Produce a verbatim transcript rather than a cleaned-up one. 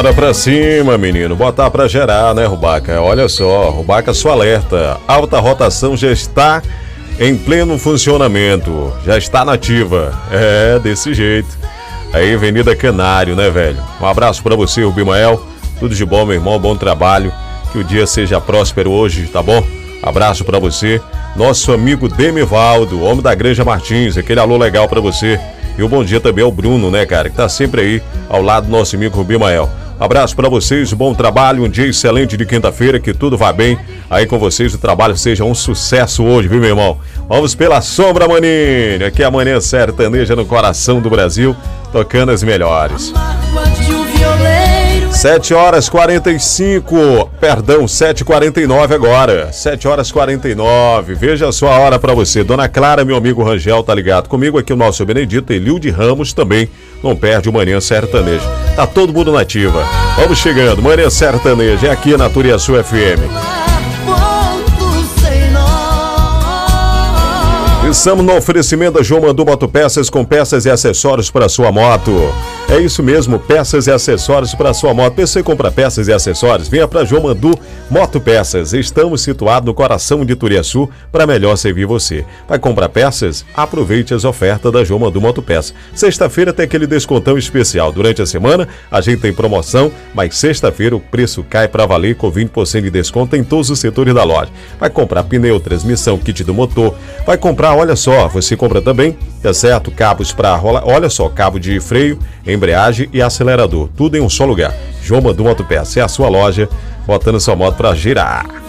Bora pra cima, menino. Botar pra gerar, né, Rubaca? Olha só, Rubaca, sua alerta. Alta rotação já está em pleno funcionamento. Já está nativa. É, desse jeito. Aí, Avenida Canário, né, velho? Um abraço pra você, Rubimael. Tudo de bom, meu irmão. Bom trabalho. Que o dia seja próspero hoje, tá bom? Abraço pra você. Nosso amigo Demivaldo, homem da Granja Martins. Aquele alô legal pra você. E o bom dia também ao Bruno, né, cara? Que tá sempre aí ao lado do nosso amigo Rubimael. Abraço pra vocês, bom trabalho, um dia excelente de quinta-feira, que tudo vá bem aí com vocês, o trabalho seja um sucesso hoje, viu, meu irmão? Vamos pela sombra, maninho. Aqui é a Manhã Sertaneja no coração do Brasil, tocando as melhores. sete horas e quarenta e cinco, perdão, sete e quarenta e nove agora, sete horas e quarenta e nove, veja a sua hora pra você. Dona Clara, meu amigo Rangel, tá ligado comigo? Aqui o nosso Benedito, Elilde Ramos também, não perde o Manhã Sertaneja. Tá todo mundo nativa. Vamos chegando, Manhã Sertaneja, é aqui na Turiaçu F M. Estamos no oferecimento da João Mandu Motopeças com peças e acessórios para sua moto. É isso mesmo, peças e acessórios para sua moto. Você compra peças e acessórios? Venha para João Mandu Motopeças. Estamos situados no coração de Turiaçu para melhor servir você. Vai comprar peças? Aproveite as ofertas da João Mandu Motopeças. Sexta-feira tem aquele descontão especial. Durante a semana a gente tem promoção, mas sexta-feira o preço cai para valer com vinte por cento de desconto em todos os setores da loja. Vai comprar pneu, transmissão, kit do motor. Vai comprar, olha só, você compra também, tá certo? Cabos para rolar, olha só, cabo de freio, embreagem e acelerador, tudo em um só lugar. João Mandu Motopeças, é a sua loja, botando sua moto para girar.